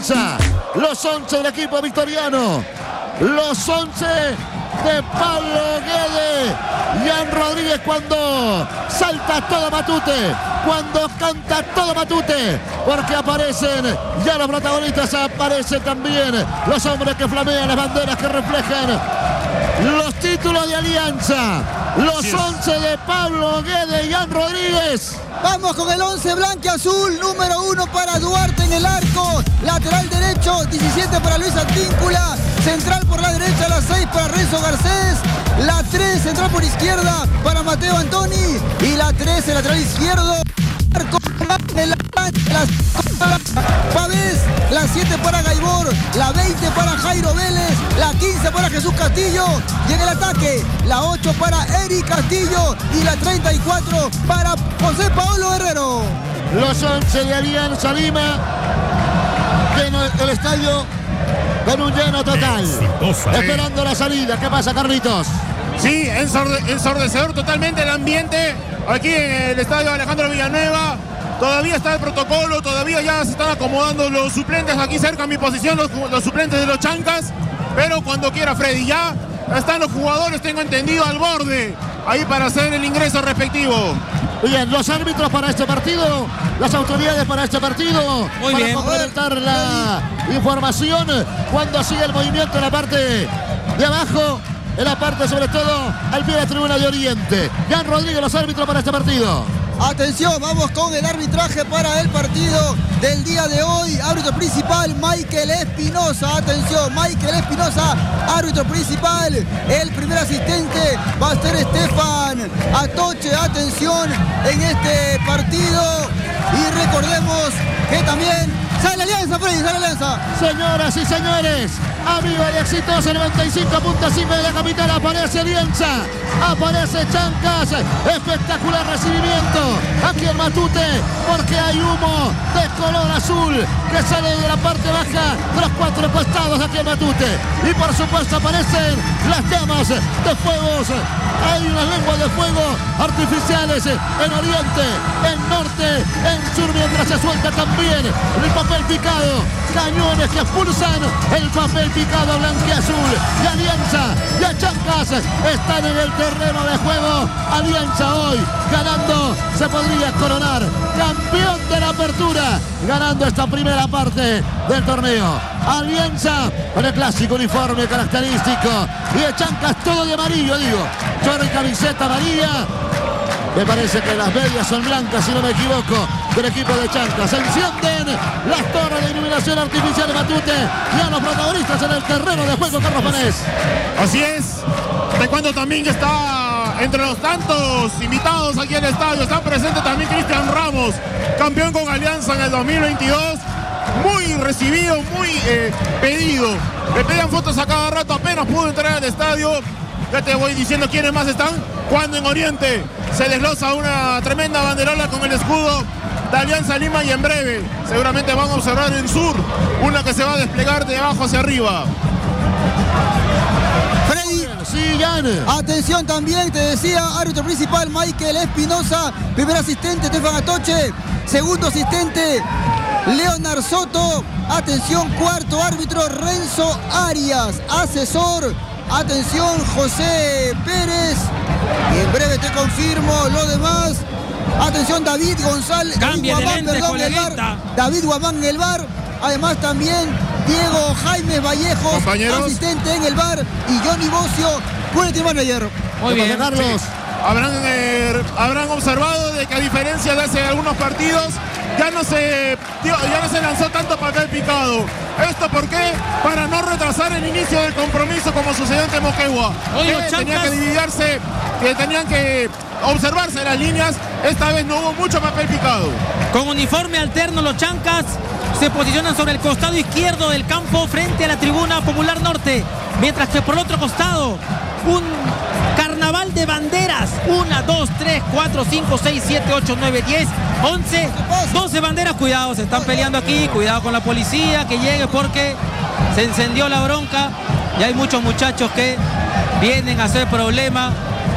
Alianza. Los 11 del equipo victoriano. Los 11 de Pablo Guede. Jan Rodríguez cuando salta todo Matute. Cuando canta todo Matute. Porque aparecen ya los protagonistas. Aparecen también los hombres que flamean las banderas que reflejan los títulos de Alianza. Los 11 de Pablo Guede y Jan Rodríguez. Vamos con el 11 blanquiazul, número 1 para Duarte en el arco, lateral derecho, 17 para Luis Advíncula, central por la derecha, la 6 para Renzo Garcés, la 3 central por izquierda para Mateo Antoni y la 13 lateral izquierdo, arco Pavés, la 7 para Gaibor, la 20 para Jairo Vélez, la 15 para Jesús Castillo y en el ataque la 8 para Eric Castillo y la 34 para José Paolo Herrero. Los 11 de Alianza Lima, lleno el estadio con un lleno total, esperando la salida. ¿Qué pasa, Carlitos? Sí, ensordecedor totalmente el ambiente aquí en el estadio Alejandro Villanueva. Todavía está el protocolo, todavía ya se están acomodando los suplentes aquí cerca a mi posición, los suplentes de los Chancas. Pero cuando quiera Freddy, ya están los jugadores, tengo entendido, al borde, ahí para hacer el ingreso respectivo. Bien, los árbitros para este partido, las autoridades para este partido. Muy para bien. complementar la información cuando sigue el movimiento en la parte de abajo, en la parte sobre todo al pie de la tribuna de Oriente. Jan Rodríguez, los árbitros para este partido. Atención, vamos con el arbitraje para el partido del día de hoy. Árbitro principal, Michael Espinosa. Atención, Michael Espinosa, árbitro principal. El primer asistente va a ser Estefan Atoche. Atención en este partido. Y recordemos que también sale Alianza, Freddy, sale Alianza. Señoras y señores, amigo y exitoso, 95.5 de la capital, aparece Alianza, aparece Chancas, espectacular recibimiento aquí en Matute, porque hay humo de color azul que sale de la parte baja de los 4 costados aquí en Matute, y por supuesto aparecen las llamas de fuegos, hay unas lenguas de fuego artificiales en Oriente, en Norte, en Sur, mientras se suelta también el papel picado, cañones que expulsan el papel picado blanquiazul, y Alianza y a Chancas están en el terreno de juego. Alianza hoy ganando, se podría coronar campeón de la apertura, ganando esta primera parte del torneo. Alianza con el clásico uniforme característico, y de Chancas todo de amarillo, digo, chorro y camiseta amarilla. Me parece que las medias son blancas, si no me equivoco, del equipo de Chancas. Se encienden las torres de iluminación artificial de Matute. Ya los protagonistas en el terreno de juego, Carlos Panés. Así es. Taekwondo también está entre los tantos invitados aquí en el estadio. Está presente también Cristian Ramos, campeón con Alianza en el 2022. Muy recibido, muy pedido. Le pedían fotos a cada rato, apenas pudo entrar al estadio. Ya te voy diciendo quiénes más están. Cuando en Oriente se desglosa una tremenda banderola con el escudo de Alianza Lima, y en breve seguramente van a observar en Sur una que se va a desplegar de abajo hacia arriba. Freddy, Sí, Jan. atención también, te decía, árbitro principal Michael Espinosa, primer asistente Estefan Atoche, segundo asistente Leonard Soto, atención, cuarto árbitro Renzo Arias, asesor, atención, José Pérez, y en breve te confirmo lo demás. Atención, David González, Cambia de David Guamán, lente, perdón, el VAR, coleguita. David Guamán en el VAR. Además también Diego Jaime Vallejos, Compañeros. asistente en el VAR, y Johnny Bocio, quality manager. Muy bien. Carlos. Habrán observado de que, a diferencia de hace algunos partidos, ya no se lanzó tanto papel picado. ¿Esto por qué? Para no retrasar el inicio del compromiso, como sucedió en Moquegua. Oye, Que los tenía Chancas. que dividirse, que tenían que observarse las líneas. Esta vez no hubo mucho papel picado. Con uniforme alterno, los Chancas se posicionan sobre el costado izquierdo del campo frente a la tribuna Popular Norte, mientras que por el otro costado un carnaval de banderas, 1, 2, 3, 4, 5, 6, 7, 8, 9, 10, 11, 12 banderas. Cuidado, se están peleando aquí, cuidado con la policía, que llegue porque se encendió la bronca y hay muchos muchachos que vienen a hacer problema.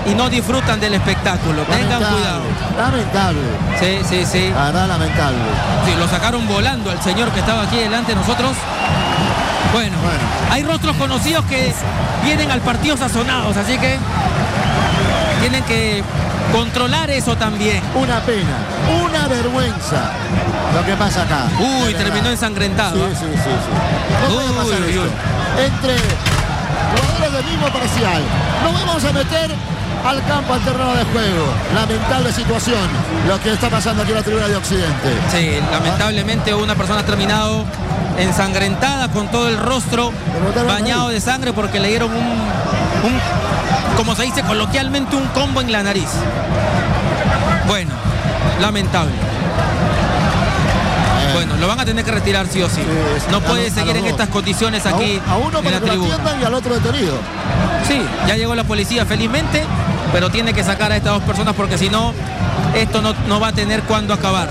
y no disfrutan del espectáculo. Tengan cuidado. Lamentable. Sí. La verdad, lamentable. Sí, lo sacaron volando al señor que estaba aquí delante de nosotros. Bueno, hay rostros conocidos que vienen al partido sazonados, así que tienen que controlar eso también. Una pena, una vergüenza lo que pasa acá. Uy, terminó ensangrentado. Sí. No puede pasar esto. Entre jugadores del mismo parcial. Nos vamos a meter al campo, al terreno de juego. Lamentable situación lo que está pasando aquí en la tribuna de Occidente. Sí, lamentablemente una persona ha terminado ensangrentada con todo el rostro bañado de sangre porque le dieron como se dice coloquialmente, un combo en la nariz. Bueno, lamentable. Bueno, lo van a tener que retirar sí o sí. No puede seguir en estas condiciones aquí a uno en la tribuna. Y al otro detenido. Sí, ya llegó la policía felizmente, pero tiene que sacar a estas dos personas porque si no, esto no va a tener cuándo acabar.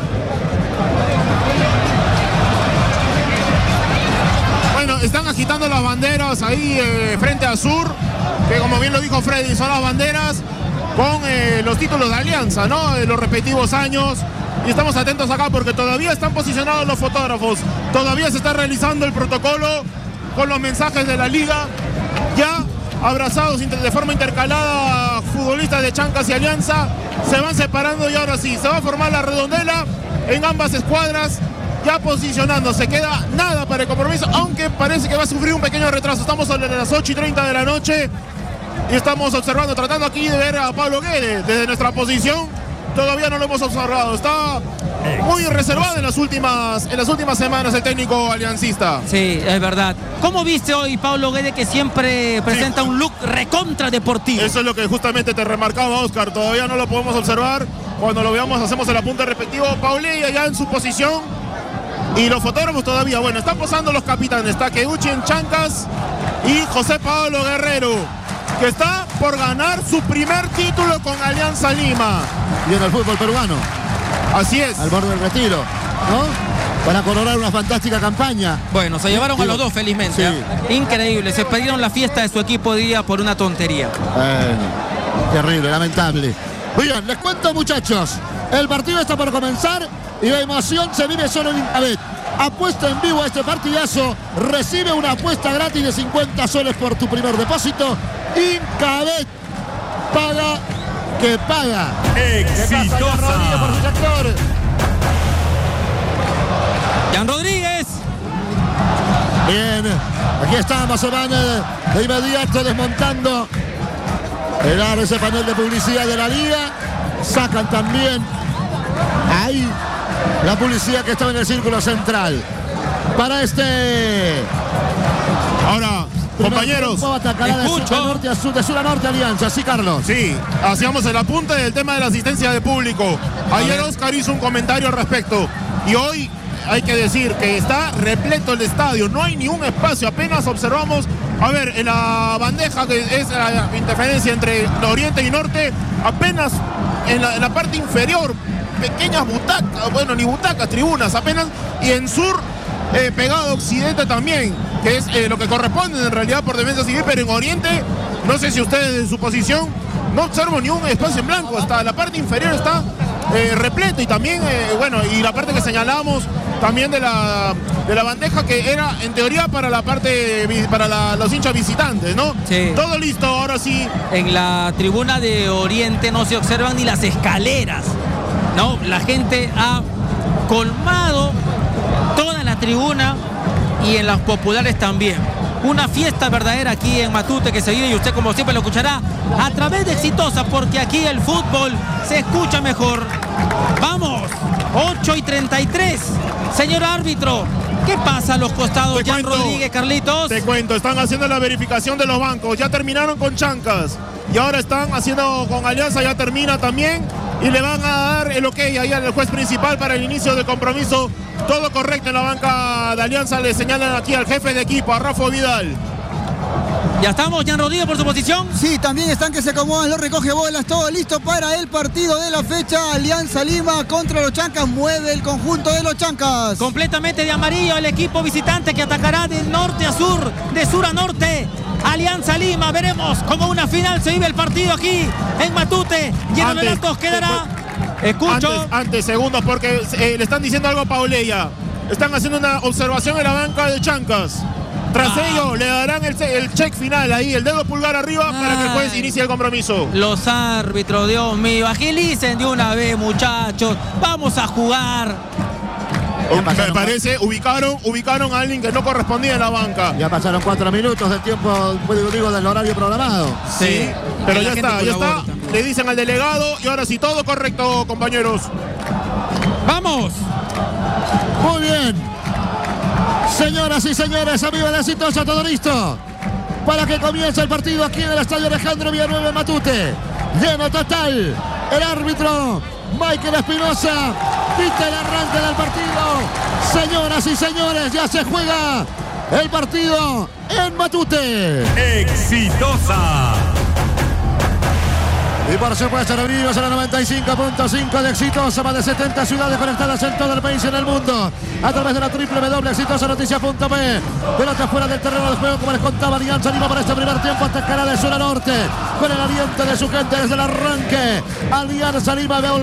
Bueno, están agitando las banderas ahí frente a Sur, que como bien lo dijo Freddy, son las banderas con los títulos de Alianza, ¿no? De los respectivos años. Y estamos atentos acá porque todavía están posicionados los fotógrafos. Todavía se está realizando el protocolo con los mensajes de la liga. Ya abrazados de forma intercalada futbolistas de Chancas y Alianza. Se van separando y ahora sí, se va a formar la redondela en ambas escuadras. Ya posicionándose, queda nada para el compromiso, aunque parece que va a sufrir un pequeño retraso. Estamos a las 8:30 de la noche y estamos observando, tratando aquí de ver a Pablo Guedes desde nuestra posición. Todavía no lo hemos observado, está muy reservado en las últimas semanas el técnico aliancista. Sí, es verdad. ¿Cómo viste hoy Pablo Guedes, que siempre presenta un look recontra deportivo? Eso es lo que justamente te remarcaba, Oscar. Todavía no lo podemos observar. Cuando lo veamos hacemos el apunte respectivo. Paulilla ya en su posición. Y los fotógrafos todavía, bueno, están posando los capitanes. Takeuchi en Chancas y José Pablo Guerrero, que está por ganar su primer título con Alianza Lima. Y en el fútbol peruano. Así es. Al borde del retiro, ¿no? Para coronar una fantástica campaña. Bueno, se llevaron a los dos felizmente. Sí. Increíble, se perdieron la fiesta de su equipo de día por una tontería. Terrible, lamentable. Muy bien, les cuento, muchachos. El partido está por comenzar y la emoción se vive solo en Incabet. Apuesta en vivo a este partidazo. Recibe una apuesta gratis de 50 soles por tu primer depósito. Incabet. Paga que paga. Exitosa. Jan Rodríguez. Bien, aquí está, se van de inmediato desmontando ese panel de publicidad de la liga. Sacan también ahí la publicidad que estaba en el círculo central. Para ahora, compañeros, de sur a norte Alianza, sí, Carlos. Sí, hacíamos el apunte del tema de la asistencia de público. Ayer Oscar hizo un comentario al respecto y hoy hay que decir que está repleto el estadio, no hay ni un espacio, apenas observamos, a ver, en la bandeja que es la interferencia entre Oriente y Norte, apenas en la parte inferior, pequeñas butacas, bueno, ni butacas, tribunas apenas, y en Sur, pegado a Occidente también, que es lo que corresponde en realidad por Defensa Civil, pero en Oriente, no sé si ustedes en su posición, no observo ni un espacio en blanco, hasta la parte inferior está repleto y también, bueno, y la parte que señalábamos también de la bandeja que era en teoría para la parte, para los hinchas visitantes, ¿no? Sí. Todo listo, ahora sí. En la tribuna de Oriente no se observan ni las escaleras, ¿no? La gente ha colmado toda la tribuna y en las populares también. Una fiesta verdadera aquí en Matute que se vive y usted como siempre lo escuchará a través de Exitosa, porque aquí el fútbol se escucha mejor. ¡Vamos! 8:33. Señor árbitro, ¿qué pasa a los costados? Jan Rodríguez, Carlitos. Te cuento, están haciendo la verificación de los bancos. Ya terminaron con Chancas y ahora están haciendo con Alianza, ya termina también. Y le van a dar el ok ahí al juez principal para el inicio del compromiso. Todo correcto en la banca de Alianza. Le señalan aquí al jefe de equipo, a Rafa Vidal. Ya estamos, Jan Rodríguez por su posición. Sí, también están que se acomodan los recoge bolas, todo listo para el partido de la fecha. Alianza Lima contra los Chancas, mueve el conjunto de los Chancas. Completamente de amarillo el equipo visitante que atacará de norte a sur, de sur a norte. Alianza Lima, veremos cómo una final se vive el partido aquí en Matute. Lleno de datos quedará. Escucho. Antes, segundos, porque le están diciendo algo a Pauleya. Están haciendo una observación en la banca de Chancas. Tras ello, le darán el check final ahí, el dedo pulgar arriba para que el juez inicie el compromiso. Los árbitros, Dios mío, agilicen de una vez, muchachos. Vamos a jugar. Me parece, ubicaron a alguien que no correspondía en la banca. Ya pasaron 4 minutos del tiempo, digo, del horario programado. Sí, pero ya está. Le dicen al delegado y ahora sí, todo correcto, compañeros. ¡Vamos! Muy bien. Señoras y señores, amigos de Exitosa, todo listo para que comience el partido aquí en el estadio Alejandro Villanueva en Matute. Lleno total. El árbitro Michael Espinosa pita el arranque del partido. Señoras y señores, ya se juega el partido en Matute. Exitosa. Y por supuesto, revivimos a la 95.5 de Exitosa. Más de 70 ciudades conectadas en todo el país y en el mundo. A través de la www.exitosanoticia.p. Pelota fuera del terreno de juego, como les contaba Alianza Lima para este primer tiempo. Atacará de sur a norte con el aliento de su gente desde el arranque. Alianza Lima ve